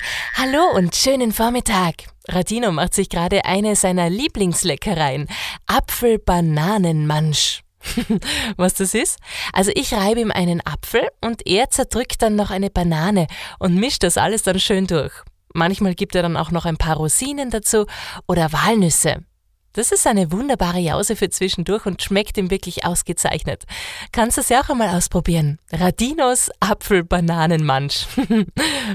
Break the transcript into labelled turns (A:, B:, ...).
A: Hallo und schönen Vormittag. Radino macht sich gerade eine seiner Lieblingsleckereien, Apfel-Bananen-Munch. Was das ist? Also ich reibe ihm einen Apfel und er zerdrückt dann noch eine Banane und mischt das alles dann schön durch. Manchmal gibt er dann auch noch ein paar Rosinen dazu oder Walnüsse. Das ist eine wunderbare Jause für zwischendurch und schmeckt ihm wirklich ausgezeichnet. Kannst du es ja auch einmal ausprobieren. Radinos Apfel-Bananen-Munch.